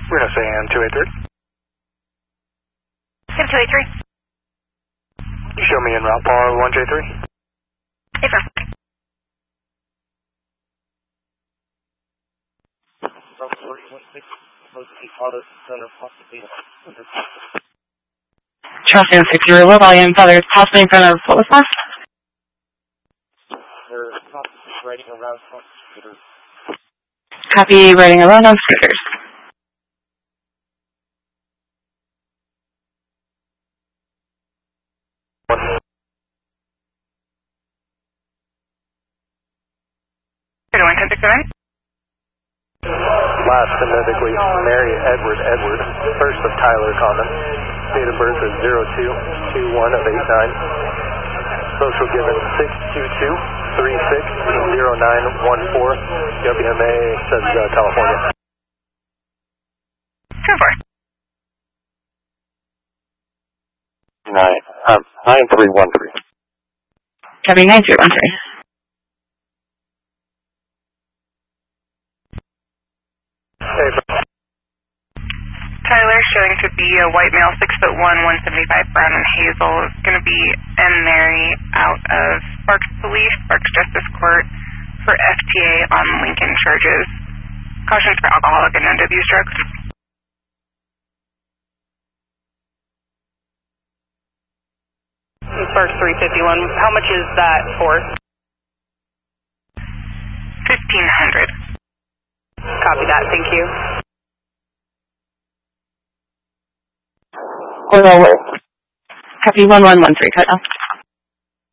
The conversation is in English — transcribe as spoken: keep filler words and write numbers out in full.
We're going to say M two eighty-three. M two eighty-three. Show me en route, Paul one J three. Affirm. Charles seven six zero, low volume, feathers, possibly in front of what was left? Copy, riding around on scooters. one ten six seven. Last phonetically, Mary Edward Edward, first of Tyler Common. Date of birth is zero two two one of eight nine. Social given six two two three six zero nine one four. W M A says uh, California. Ten four. Nine, um, nine three one three. Copy, nine three one three. Hey, Tyler showing to be a white male, six foot one, one seventy five, brown and hazel. It's going to be M. Mary out of Sparks Police, Sparks Justice Court for F T A on Lincoln charges. Cautions for alcoholic and known to abuse drugs. Sparks three fifty-one. How much is that for? Fifteen hundred. Copy that. Thank you. Copy, one one one three, cut off.